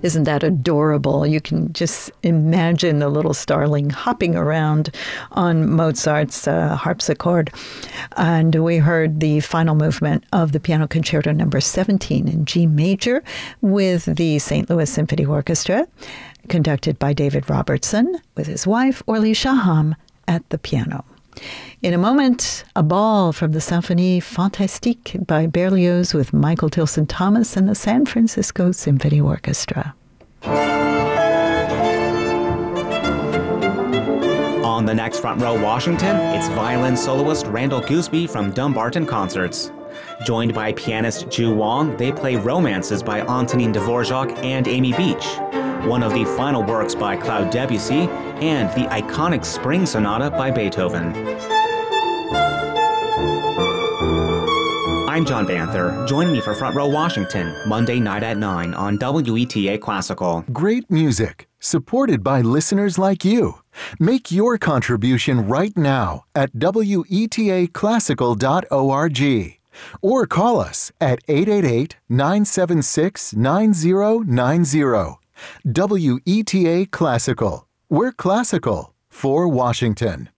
Isn't that adorable? You can just imagine the little starling hopping around on Mozart's harpsichord. And we heard the final movement of the Piano Concerto number 17 in G major with the St. Louis Symphony Orchestra, conducted by David Robertson with his wife, Orly Shaham, at the piano. In a moment, a ball from the Symphonie Fantastique by Berlioz with Michael Tilson Thomas and the San Francisco Symphony Orchestra. On the next Front Row Washington, it's violin soloist Randall Gooseby from Dumbarton Concerts. Joined by pianist Ju Wong, they play Romances by Antonin Dvorak and Amy Beach, one of the final works by Claude Debussy, and the iconic Spring Sonata by Beethoven. I'm John Banther. Join me for Front Row Washington, Monday night at 9 on WETA Classical. Great music, supported by listeners like you. Make your contribution right now at WETAClassical.org or call us at 888-976-9090. WETA Classical. We're classical for Washington.